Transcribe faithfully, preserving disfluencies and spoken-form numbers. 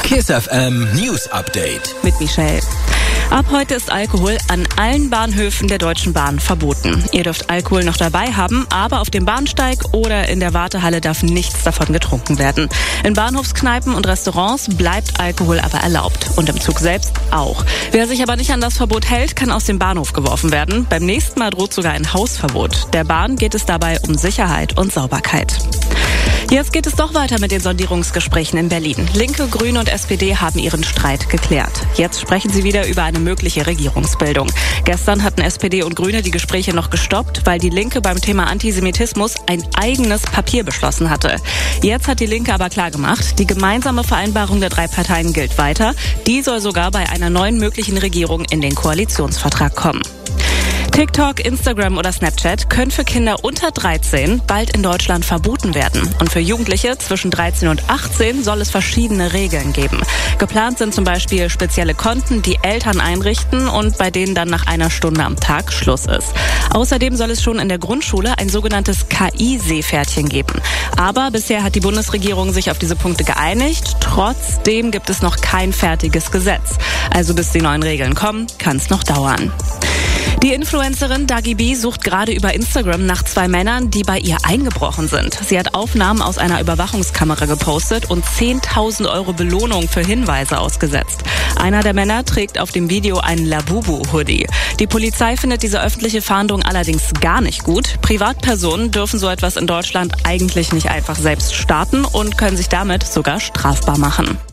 Kiss F M News Update mit Michelle. Ab heute ist Alkohol an allen Bahnhöfen der Deutschen Bahn verboten. Ihr dürft Alkohol noch dabei haben, aber auf dem Bahnsteig oder in der Wartehalle darf nichts davon getrunken werden. In Bahnhofskneipen und Restaurants bleibt Alkohol aber erlaubt und im Zug selbst auch. Wer sich aber nicht an das Verbot hält, kann aus dem Bahnhof geworfen werden. Beim nächsten Mal droht sogar ein Hausverbot. Der Bahn geht es dabei um Sicherheit und Sauberkeit. Jetzt geht es doch weiter mit den Sondierungsgesprächen in Berlin. Linke, Grüne und S P D haben ihren Streit geklärt. Jetzt sprechen sie wieder über eine mögliche Regierungsbildung. Gestern hatten S P D und Grüne die Gespräche noch gestoppt, weil die Linke beim Thema Antisemitismus ein eigenes Papier beschlossen hatte. Jetzt hat die Linke aber klargemacht, die gemeinsame Vereinbarung der drei Parteien gilt weiter. Die soll sogar bei einer neuen möglichen Regierung in den Koalitionsvertrag kommen. TikTok, Instagram oder Snapchat können für Kinder unter dreizehn bald in Deutschland verboten werden. Und für Jugendliche zwischen dreizehn und achtzehn soll es verschiedene Regeln geben. Geplant sind zum Beispiel spezielle Konten, die Eltern einrichten und bei denen dann nach einer Stunde am Tag Schluss ist. Außerdem soll es schon in der Grundschule ein sogenanntes K I-Seepferdchen geben. Aber bisher hat die Bundesregierung sich auf diese Punkte geeinigt. Trotzdem gibt es noch kein fertiges Gesetz. Also bis die neuen Regeln kommen, kann es noch dauern. Die Influencerin Dagi B sucht gerade über Instagram nach zwei Männern, die bei ihr eingebrochen sind. Sie hat Aufnahmen aus einer Überwachungskamera gepostet und zehntausend Euro Belohnung für Hinweise ausgesetzt. Einer der Männer trägt auf dem Video einen Labubu-Hoodie. Die Polizei findet diese öffentliche Fahndung allerdings gar nicht gut. Privatpersonen dürfen so etwas in Deutschland eigentlich nicht einfach selbst starten und können sich damit sogar strafbar machen.